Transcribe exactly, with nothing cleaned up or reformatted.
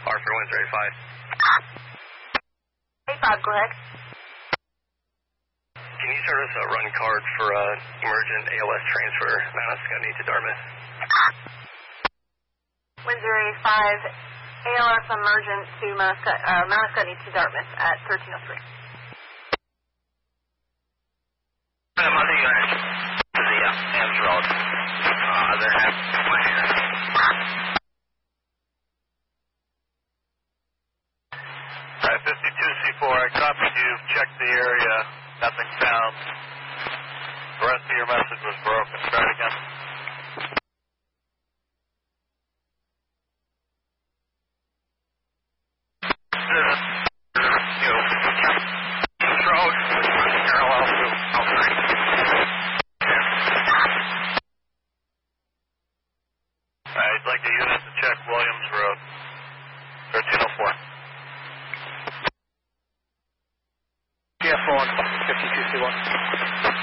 car for Windsor A five. A five, go ahead. Can you service a run card for uh, emergent A L S transfer, Mount Ascutney to Dartmouth? Windsor A five, A L S emergent to Mount Ascut- uh, Mount Ascutney to Dartmouth at thirteen oh three. I'm on the unit to the uh, Ames Road. Uh, other half of my hand. Alright, fifty-two C four, I copied you, checked the area, nothing found. The rest of your message was broken. Try it again. I'd like the unit to check Williams Road, thirteen oh four. T F one, fifty-two C one.